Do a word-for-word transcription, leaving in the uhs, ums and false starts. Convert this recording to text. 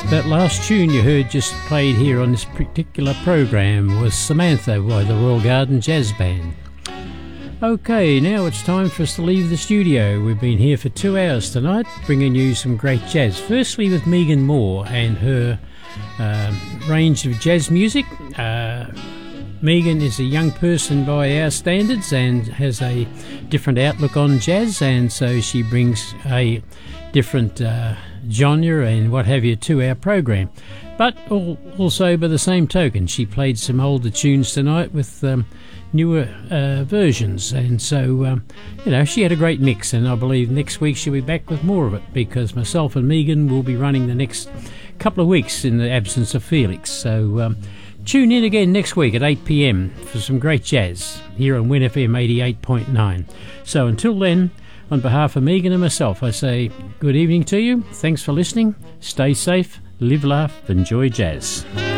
That last tune you heard just played here on this particular program was Samantha by the Royal Garden Jazz Band. Okay, now it's time for us to leave the studio. We've been here for two hours tonight, bringing you some great jazz. Firstly with Megan Moore and her uh, range of jazz music. Uh, Megan is a young person by our standards and has a different outlook on jazz, and so she brings a different uh, genre and what have you to our program. But also by the same token, she played some older tunes tonight with um, newer uh, versions, and so um, you know, she had a great mix, and I believe next week she'll be back with more of it, because myself and Megan will be running the next couple of weeks in the absence of Felix. So um, tune in again next week at eight p m for some great jazz here on Win F M eighty-eight point nine. So until then, on behalf of Megan and myself, I say good evening to you. Thanks for listening. Stay safe, live, laugh, enjoy jazz.